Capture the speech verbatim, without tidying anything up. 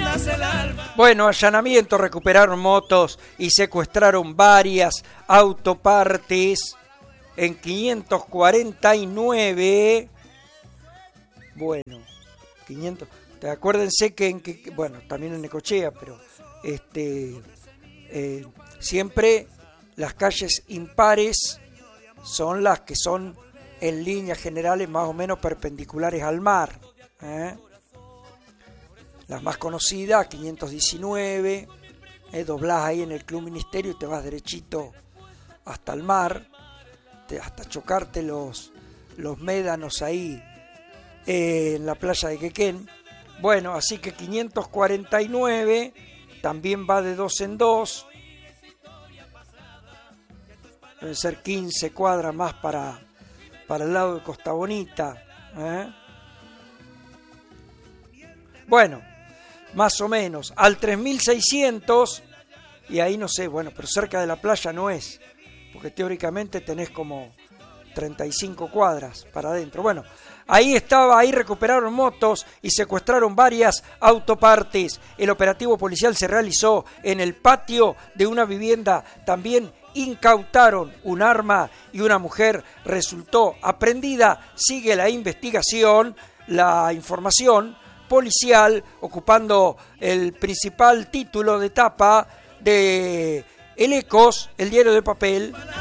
Bueno, allanamiento, recuperaron motos y secuestraron varias autopartes en quinientos cuarenta y nueve. Bueno, quinientos. Acuérdense que, en, que bueno, también en Necochea, pero este eh, siempre las calles impares son las que son en líneas generales más o menos perpendiculares al mar, ¿eh? Las más conocidas, quinientos diecinueve, eh, doblás ahí en el Club Ministerio y te vas derechito hasta el mar, te, hasta chocarte los, los médanos ahí eh, en la playa de Quequén. Bueno, así que quinientos cuarenta y nueve también va de dos en dos. Deben ser quince cuadras más para, para el lado de Costa Bonita, ¿eh? Bueno, más o menos, al tres mil seiscientos, y ahí no sé, bueno, pero cerca de la playa no es, porque teóricamente tenés como treinta y cinco cuadras para adentro. Bueno, ahí estaba, ahí recuperaron motos y secuestraron varias autopartes. El operativo policial se realizó en el patio de una vivienda. También incautaron un arma y una mujer resultó aprehendida. Sigue la investigación, la información policial, ocupando el principal título de tapa de El Ecos, el diario de papel.